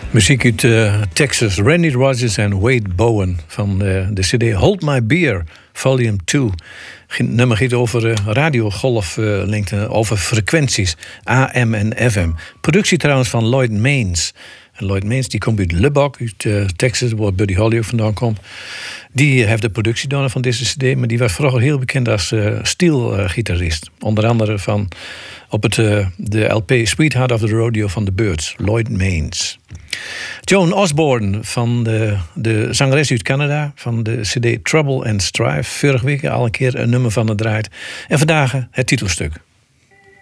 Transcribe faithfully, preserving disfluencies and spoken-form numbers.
Muziek uit uh, Texas. Randy Rogers en Wade Bowen van uh, de cd Hold My Beer, volume twee. Het nummer gaat over uh, radiogolflengte, uh, over frequenties, A M en F M. Productie trouwens van Lloyd Maines. En Lloyd Maines die komt uit Lubbock, uit uh, Texas, waar Buddy Holly ook vandaan komt. Die heeft de productie gedaan van deze cd, maar die was vroeger heel bekend als uh, steelgitarist. Onder andere van op het, uh, de L P Sweetheart of the Rodeo van The Byrds, Lloyd Maines. Joan Osborne van de, de zangeres uit Canada van de cd Trouble and Strife. Vorige week al een keer een nummer van het draait. En vandaag het titelstuk.